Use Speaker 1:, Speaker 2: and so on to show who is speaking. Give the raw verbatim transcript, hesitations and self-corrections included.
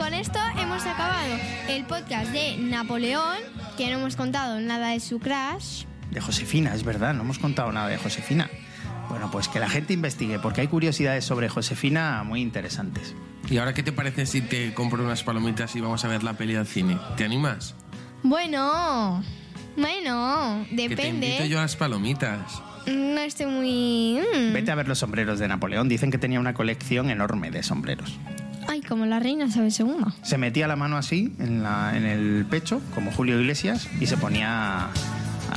Speaker 1: con esto hemos acabado el podcast de Napoleón, que no hemos contado nada de su crush.
Speaker 2: De Josefina, es verdad, no hemos contado nada de Josefina. Bueno, pues que la gente investigue, porque hay curiosidades sobre Josefina muy interesantes.
Speaker 3: ¿Y ahora qué te parece si te compro unas palomitas y vamos a ver la peli al cine? ¿Te animas?
Speaker 1: Bueno, bueno,
Speaker 3: Que te
Speaker 1: depende.
Speaker 3: invito yo a las palomitas.
Speaker 1: No estoy muy... mm.
Speaker 2: Vete a ver los sombreros de Napoleón. Dicen que tenía una colección enorme de sombreros.
Speaker 1: Ay, como la reina Isabel segunda.
Speaker 2: Se metía la mano así en, la, en el pecho, como Julio Iglesias, y se ponía